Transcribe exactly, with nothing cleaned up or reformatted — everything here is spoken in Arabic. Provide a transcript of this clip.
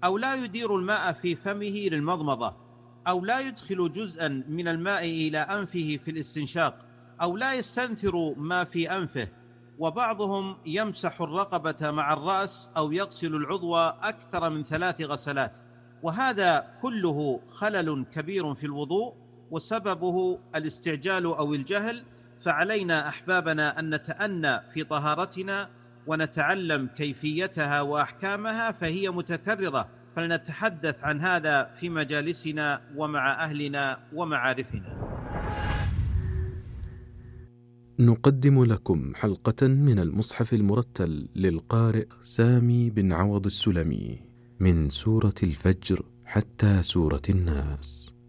أو لا يدير الماء في فمه للمضمضة، أو لا يدخل جزءا من الماء إلى أنفه في الاستنشاق، أو لا يستنثر ما في أنفه. وبعضهم يمسح الرقبة مع الرأس أو يغسل العضو أكثر من ثلاث غسلات، وهذا كله خلل كبير في الوضوء وسببه الاستعجال أو الجهل. فعلينا أحبابنا أن نتأنى في طهارتنا ونتعلم كيفيتها وأحكامها، فهي متكررة، فلنتحدث عن هذا في مجالسنا ومع أهلنا ومعارفنا. نقدم لكم حلقة من المصحف المرتل للقارئ سامي بن عوض السلمي من سورة الفجر حتى سورة الناس.